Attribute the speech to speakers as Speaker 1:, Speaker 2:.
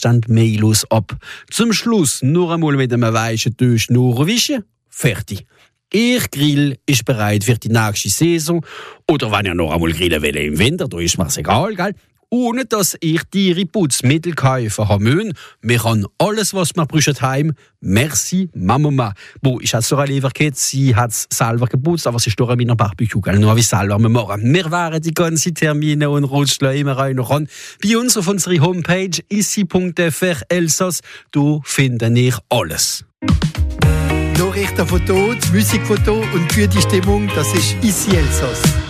Speaker 1: Abstand mehllos ab. Zum Schluss noch einmal mit einem weichen Tisch nachwischen. Fertig. Ihr Grill ist bereit für die nächste Saison. Oder wenn ihr noch einmal grillen wollt im Winter, da ist mir's egal, gell? Ohne dass ich teure Putzmittel kaufen haben müssen. Wir haben alles, was wir brauchen, heim. Merci, Mama. Wo ich habe so eine Leverkette, sie hat es selber geputzt, aber sie ist durch meiner Barbecue, nur wie selber machen. Wir wären die ganzen Termine und rutschen immer rein noch an. Bei uns auf unserer Homepage issi.fr Elsass, da finde ich alles.
Speaker 2: Nachrichtenfoto, Musikfoto und gute Stimmung, das ist Issi Elsass.